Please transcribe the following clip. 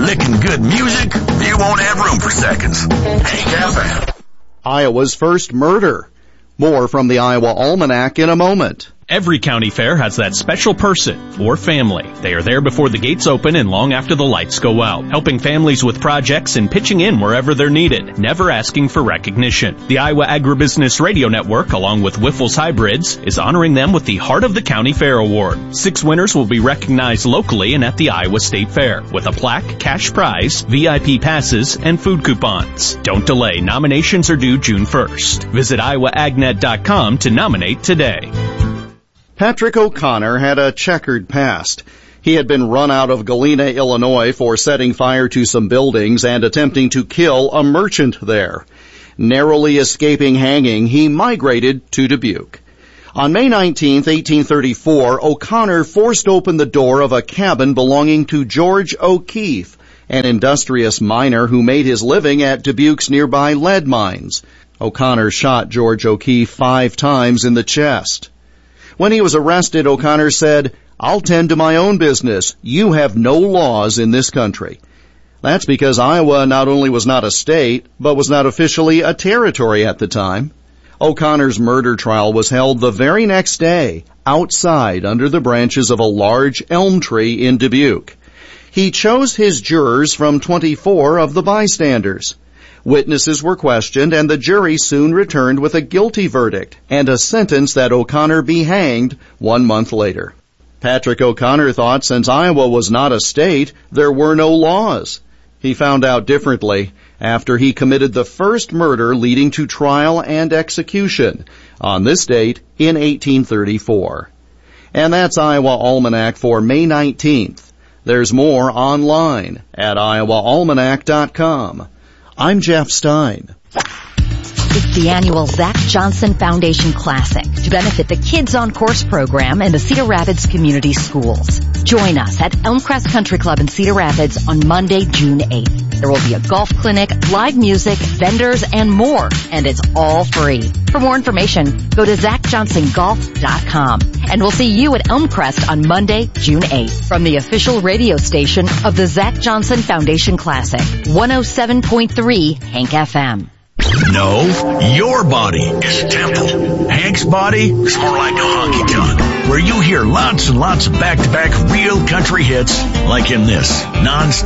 licking good music, you won't have room for seconds. Hank FM. Iowa's first murder. More from the Iowa Almanac in a moment. Every county fair has that special person or family. They are there before the gates open and long after the lights go out, helping families with projects and pitching in wherever they're needed, never asking for recognition. The Iowa Agribusiness Radio Network, along with Wiffles Hybrids, is honoring them with the Heart of the County Fair Award. 6 winners will be recognized locally and at the Iowa State Fair, with a plaque, cash prize, VIP passes, and food coupons. Don't delay. Nominations are due June 1st. Visit iowaagnet.com to nominate today. Patrick O'Connor had a checkered past. He had been run out of Galena, Illinois for setting fire to some buildings and attempting to kill a merchant there. Narrowly escaping hanging, he migrated to Dubuque. On May 19, 1834, O'Connor forced open the door of a cabin belonging to George O'Keefe, an industrious miner who made his living at Dubuque's nearby lead mines. O'Connor shot George O'Keefe 5 times in the chest. When he was arrested, O'Connor said, "I'll tend to my own business. You have no laws in this country." That's because Iowa not only was not a state, but was not officially a territory at the time. O'Connor's murder trial was held the very next day, outside under the branches of a large elm tree in Dubuque. He chose his jurors from 24 of the bystanders. Witnesses were questioned, and the jury soon returned with a guilty verdict and a sentence that O'Connor be hanged 1 month later. Patrick O'Connor thought since Iowa was not a state, there were no laws. He found out differently after he committed the first murder leading to trial and execution on this date in 1834. And that's Iowa Almanac for May 19th. There's more online at iowaalmanac.com. I'm Jeff Stein. It's the annual Zach Johnson Foundation Classic to benefit the Kids on Course program in the Cedar Rapids Community Schools. Join us at Elmcrest Country Club in Cedar Rapids on Monday, June 8th. There will be a golf clinic, live music, vendors, and more, and it's all free. For more information, go to ZachJohnsonGolf.com. And we'll see you at Elmcrest on Monday, June 8th, from the official radio station of the Zach Johnson Foundation Classic, 107.3 Hank FM. No, your body is a temple. Hank's body is more like a honky-tonk, where you hear lots and lots of back-to-back real country hits, like in this non-stop